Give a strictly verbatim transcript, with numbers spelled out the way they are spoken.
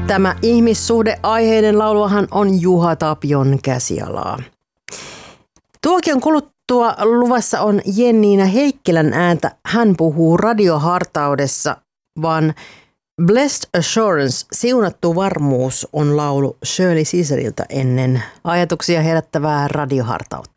Tämä ihmissuhdeaiheinen lauluahan on Juha Tapion käsialaa. Tuokion kuluttua luvassa on Jenniina Heikkilän ääntä. Hän puhuu radiohartaudessa, vaan Blessed Assurance, siunattu varmuus, on laulu Shirley Caesarilta ennen ajatuksia herättävää radiohartautta.